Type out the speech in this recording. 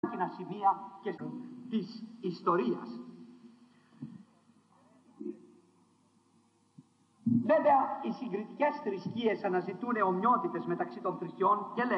σημεία και της ιστορίας. Βέβαια, οι συγκριτικές θρησκείες αναζητούν ομοιότητες μεταξύ των θρησκειών και λένε